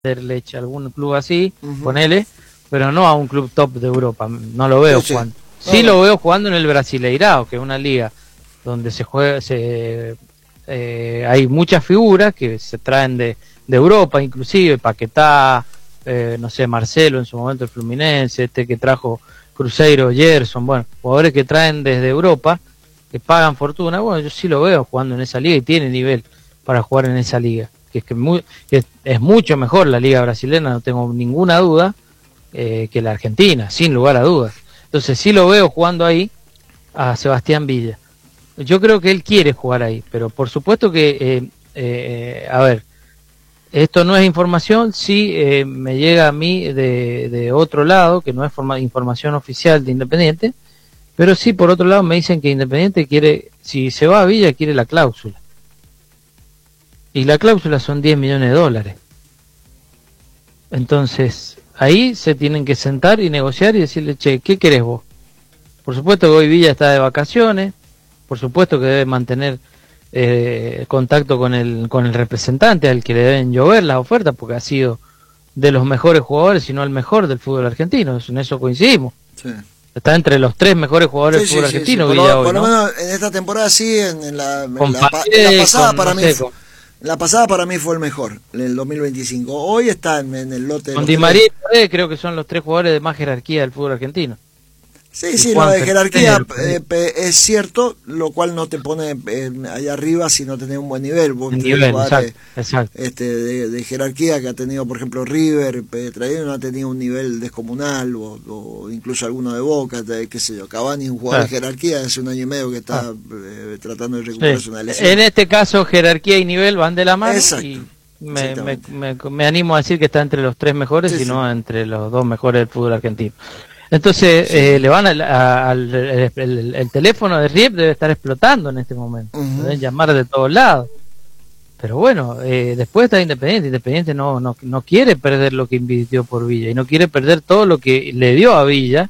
Leche, algún club así, ponele, pero no a un club top de Europa, no lo veo jugando. Sí lo veo jugando en el Brasileirao, que es una liga donde se juega, hay muchas figuras que se traen de Europa, inclusive Paquetá, no sé, Marcelo en su momento el Fluminense, este que trajo Cruzeiro, Gerson, bueno, jugadores que traen desde Europa, que pagan fortuna. Bueno, yo sí lo veo jugando en esa liga y tiene nivel para jugar en esa liga, que es mucho mejor la liga brasileña, no tengo ninguna duda, que la Argentina, sin lugar a dudas. Entonces sí lo veo jugando ahí a Sebastián Villa. Yo creo que él quiere jugar ahí, pero por supuesto que, a ver, esto no es información, sí me llega a mí de otro lado, que no es información oficial de Independiente, pero sí por otro lado me dicen que Independiente quiere, si se va a Villa, quiere la cláusula. Y la cláusula son 10 millones de dólares. Entonces, ahí se tienen que sentar y negociar y decirle, che, ¿qué querés vos? Por supuesto que hoy Villa está de vacaciones, por supuesto que debe mantener contacto con el representante al que le deben llover las ofertas, porque ha sido de los mejores jugadores, si no el mejor del fútbol argentino, en eso coincidimos. Sí. Está entre los 3 mejores jugadores del fútbol argentino. Villa hoy, por lo menos en esta temporada sí, en la pasada para mí... La pasada para mí fue el mejor, el 2025. Hoy está en el lote. Con Di María creo que son los 3 jugadores de más jerarquía del fútbol argentino. Sí, lo de jerarquía es cierto, lo cual no te pone allá arriba si no tenés un buen nivel. Vos tenés jugadores de jerarquía que ha tenido, por ejemplo, River, no ha tenido un nivel descomunal, o incluso alguno de Boca, qué sé yo. Cavani es un jugador de jerarquía, hace un año y medio que está tratando de recuperarse una lesión. En este caso, jerarquía y nivel van de la mano. Exacto. Y me animo a decir que está entre los 3 mejores, y no entre los 2 mejores del fútbol argentino. Entonces le van el teléfono de Riep debe estar explotando en este momento, deben llamar de todos lados, pero bueno, después está Independiente no quiere perder lo que invirtió por Villa y no quiere perder todo lo que le dio a Villa,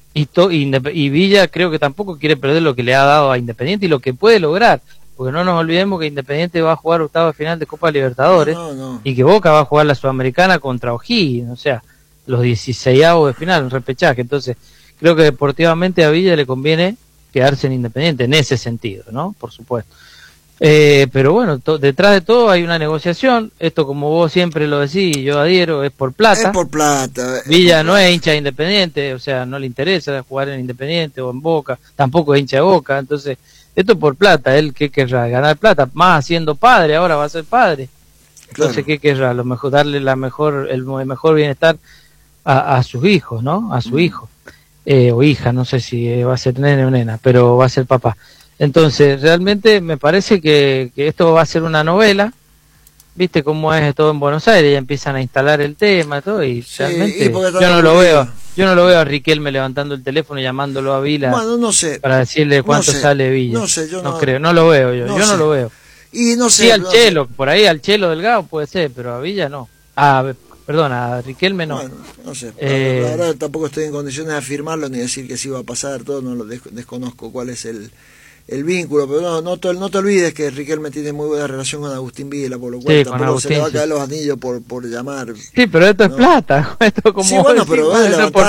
y Villa creo que tampoco quiere perder lo que le ha dado a Independiente y lo que puede lograr, porque no nos olvidemos que Independiente va a jugar octavo de final de Copa Libertadores y que Boca va a jugar la Sudamericana contra O'Higgins, o sea, los 16avos de final, un repechaje. Entonces creo que deportivamente a Villa le conviene quedarse en Independiente en ese sentido, ¿no? Por supuesto. Pero bueno, detrás de todo hay una negociación. Esto, como vos siempre lo decís y yo adhiero, es por plata. Es por plata. Villa no es hincha de Independiente, o sea, no le interesa jugar en Independiente o en Boca, tampoco es hincha de Boca. Entonces, esto es por plata. Él, ¿qué querrá? Ganar plata, más siendo padre, ahora va a ser padre. Entonces, ¿qué querrá? Lo mejor, darle el mejor bienestar a sus hijos, ¿no? A su hijo o hija, no sé si va a ser nene o nena, pero va a ser papá. Entonces, realmente me parece que esto va a ser una novela. Viste cómo es todo en Buenos Aires, ya empiezan a instalar el tema, todo, y realmente yo no lo veo a Riquelme levantando el teléfono y llamándolo a Vila, no sé, para decirle cuánto sale Villa. No sé, yo no creo, no lo veo yo no lo veo. Y no sé, sí, al Chelo, por ahí al Chelo Delgado puede ser, pero a Villa no. Perdón, a Riquelme no. Bueno, no sé, la verdad tampoco estoy en condiciones de afirmarlo ni decir que sí va a pasar, todo no lo desconozco cuál es el vínculo, pero no te olvides que Riquelme tiene muy buena relación con Agustín Vila, por lo cual tampoco se le va a caer los anillos por llamar. Sí, pero esto es plata, esto como sí, bueno, pero vos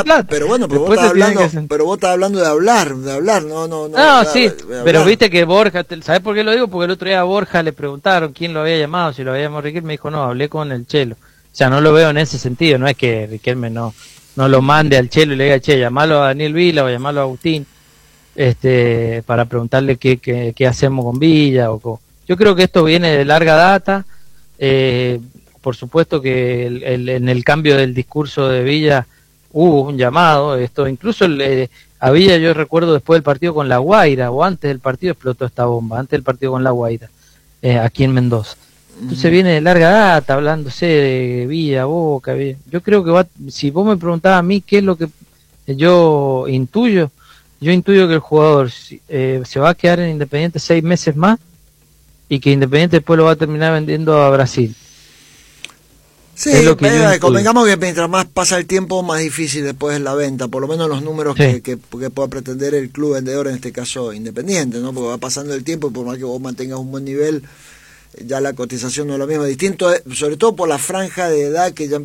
estás hablando de hablar, no. Sí, pero viste que Borja, ¿sabés por qué lo digo? Porque el otro día a Borja le preguntaron quién lo había llamado, si lo había llamado Riquelme, me dijo, no, hablé con el Chelo. O sea, no lo veo en ese sentido, no es que Riquelme no lo mande al Chelo y le diga, che, llamalo a Daniel Vila o llamalo a Agustín, para preguntarle qué hacemos con Villa. Yo creo que esto viene de larga data. Por supuesto que en el cambio del discurso de Villa hubo un llamado, incluso a Villa yo recuerdo después del partido con La Guaira, o antes del partido explotó esta bomba, antes del partido con La Guaira, aquí en Mendoza. Entonces viene de larga data, hablándose de Villa, Boca, Villa. Yo creo que si vos me preguntabas a mí qué es lo que yo intuyo que el jugador se va a quedar en Independiente 6 meses más y que Independiente después lo va a terminar vendiendo a Brasil. Sí, convengamos que mientras más pasa el tiempo, más difícil después es la venta, por lo menos los números que pueda pretender el club vendedor, en este caso Independiente, ¿no? Porque va pasando el tiempo y por más que vos mantengas un buen nivel, ya la cotización no es lo mismo, distinto, sobre todo por la franja de edad que ya